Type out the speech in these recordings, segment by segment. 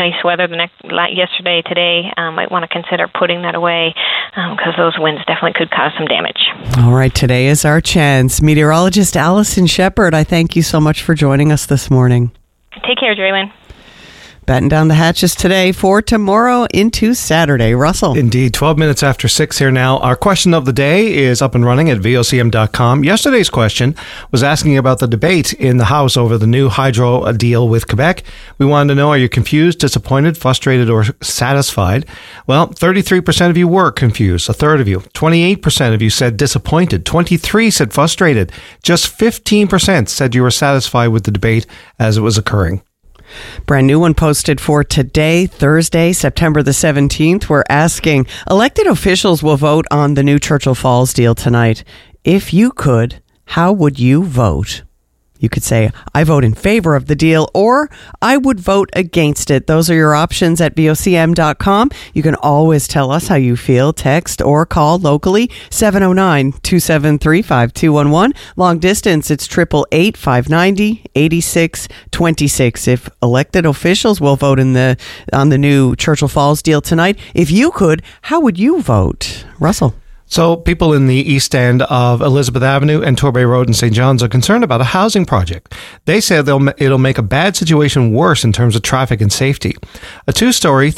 nice weather yesterday, today, might want to consider putting that away because those winds definitely could cause some damage. All right, today is our chance. Meteorologist Allison Shepard, I thank you so much for joining us this morning. Take care, Jerry. Batten down the hatches today for tomorrow into Saturday. Russell. Indeed, 12 minutes after 6 here now. Our question of the day is up and running at VOCM.com. Yesterday's question was asking about the debate in the House over the new hydro deal with Quebec. We wanted to know, are you confused, disappointed, frustrated, or satisfied? Well, 33% of you were confused, a third of you. 28% of you said disappointed. 23% said frustrated. Just 15% said you were satisfied with the debate as it was occurring. Brand new one posted for today, Thursday, September the 17th. We're asking, elected officials will vote on the new Churchill Falls deal tonight. If you could, how would you vote? You could say, I vote in favor of the deal, or I would vote against it. Those are your options at VOCM.com. You can always tell us how you feel. Text or call locally, 709-273-5211. Long distance, it's 888-590-8626. If elected officials will vote on the new Churchill Falls deal tonight, if you could, how would you vote? Russell. So people in the east end of Elizabeth Avenue and Torbay Road in St. John's are concerned about a housing project. They say it'll make a bad situation worse in terms of traffic and safety. Two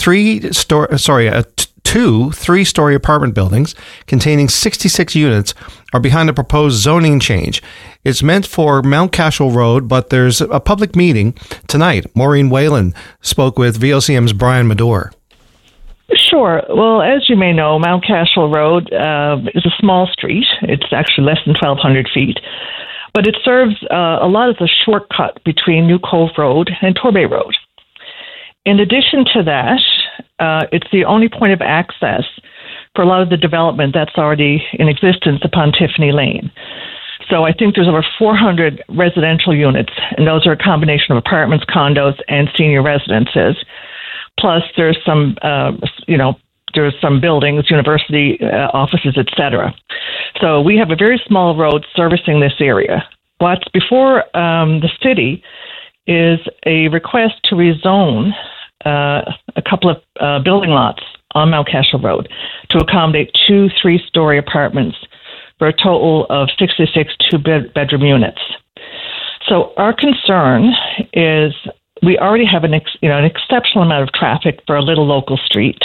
three-story apartment buildings containing 66 units are behind a proposed zoning change. It's meant for Mount Cashel Road, but there's a public meeting tonight. Maureen Whalen spoke with VOCM's Brian Medore. Sure. Well, as you may know, Mount Cashel Road is a small street. It's actually less than 1,200 feet, but it serves a lot as a shortcut between New Cove Road and Torbay Road. In addition to that, it's the only point of access for a lot of the development that's already in existence upon Tiffany Lane. So I think there's over 400 residential units, and those are a combination of apartments, condos, and senior residences. Plus, there's some, there's some buildings, university offices, etc. So we have a very small road servicing this area. What's before the city is a request to rezone a couple of building lots on Mount Cashel Road to accommodate 2 3-story apartments for a total of 66 two-bedroom units. So our concern is we already have an exceptional amount of traffic for a little local street.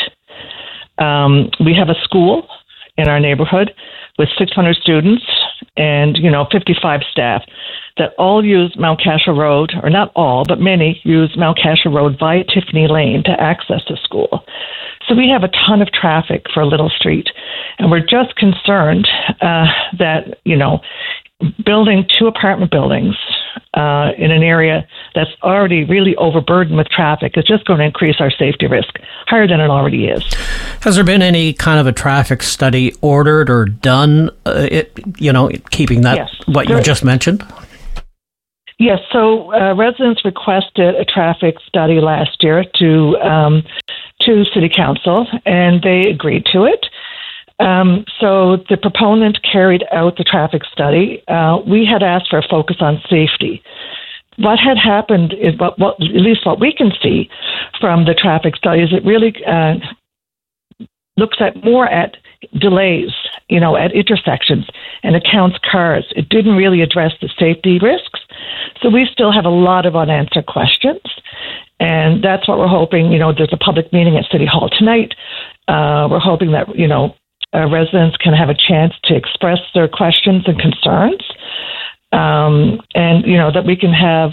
We have a school in our neighborhood with 600 students and 55 staff that all use Mount Cashel Road, or not all, but many use Mount Cashel Road via Tiffany Lane to access the school. So we have a ton of traffic for a little street, and we're just concerned that building 2 apartment buildings in an area that's already really overburdened with traffic is just going to increase our safety risk higher than it already is. Has there been any kind of a traffic study ordered or done, keeping that, yes, what you just mentioned? Yes, so residents requested a traffic study last year to City Council, and they agreed to it. So the proponent carried out the traffic study. We had asked for a focus on safety. What had happened is, at least what we can see from the traffic study, is it really looks at more at delays, at intersections, and it counts cars. It didn't really address the safety risks. So we still have a lot of unanswered questions. And that's what we're hoping. There's a public meeting at City Hall tonight. We're hoping that, residents can have a chance to express their questions and concerns, and that we can have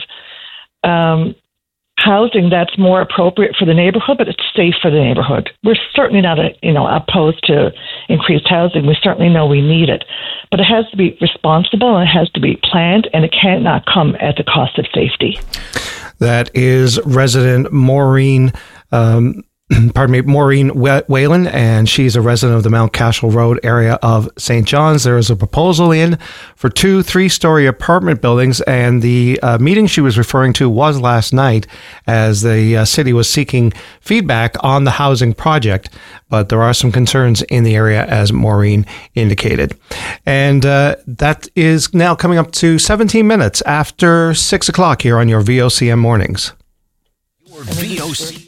housing that's more appropriate for the neighborhood, but it's safe for the neighborhood. We're certainly not opposed to increased housing. We certainly know we need it, but it has to be responsible, and it has to be planned, and it cannot come at the cost of safety. That is resident Maureen Whalen, and she's a resident of the Mount Cashel Road area of St. John's. There is a proposal in for 2 3-story apartment buildings, and the meeting she was referring to was last night as the city was seeking feedback on the housing project. But there are some concerns in the area, as Maureen indicated. And that is now coming up to 17 minutes after 6 o'clock here on your VOCM mornings. Your VOC